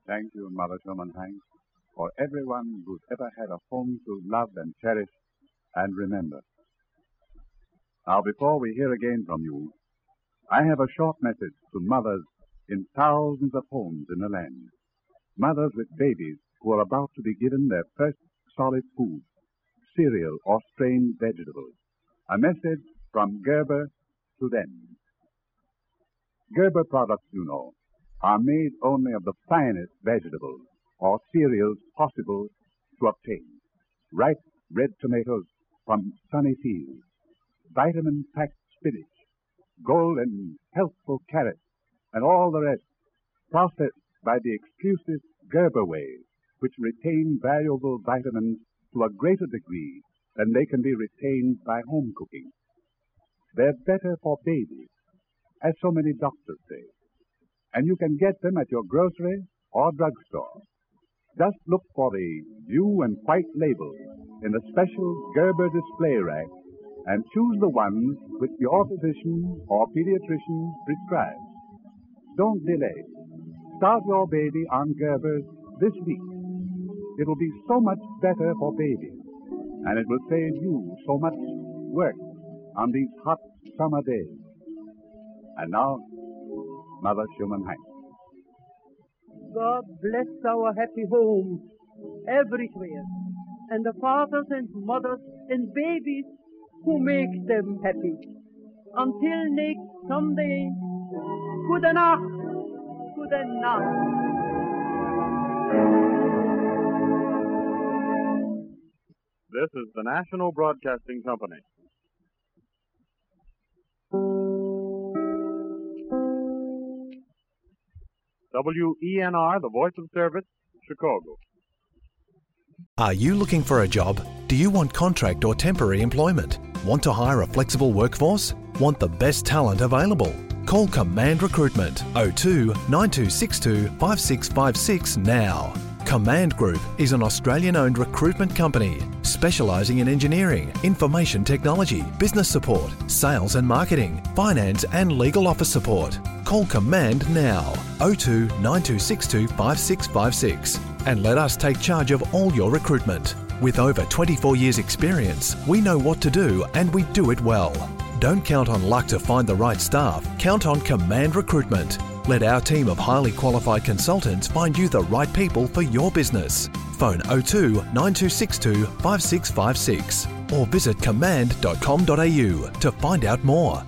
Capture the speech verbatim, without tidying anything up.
Thank you, Mother Schoenheim, for everyone who's ever had a home to love and cherish and remember. Now, before we hear again from you, I have a short message to mothers in thousands of homes in the land. Mothers with babies who are about to be given their first solid food, cereal or strained vegetables. A message from Gerber to them. Gerber products, you know, are made only of the finest vegetables or cereals possible to obtain. Ripe red tomatoes from sunny fields, vitamin-packed spinach, golden, healthful carrots, and all the rest processed by the exclusive Gerber way, which retain valuable vitamins to a greater degree than they can be retained by home cooking. They're better for babies, as so many doctors say, and you can get them at your grocery or drugstore. Just look for the blue and white label in the special Gerber display rack and choose the ones which your physician or pediatrician prescribes. Don't delay. Start your baby on Gerber's this week. It will be so much better for babies, and it will save you so much work on these hot summer days. And now, Mother Schoenheim. God bless our happy homes everywhere, and the fathers and mothers and babies who make them happy. Until next Sunday, Gute Nacht, Gute Nacht. This is the National Broadcasting Company. W E N R, the voice of service, Chicago. Are you looking for a job? Do you want contract or temporary employment? Want to hire a flexible workforce? Want the best talent available? Call Command Recruitment oh two, nine two six two, five six five six now. Command Group is an Australian-owned recruitment company specialising in engineering, information technology, business support, sales and marketing, finance and legal office support. Call Command now, oh two, nine two six two, five six five six, and let us take charge of all your recruitment. With over twenty-four years experience, we know what to do and we do it well. Don't count on luck to find the right staff, count on Command Recruitment. Let our team of highly qualified consultants find you the right people for your business. Phone oh two, nine two six two, five six five six or visit command dot com dot a u to find out more.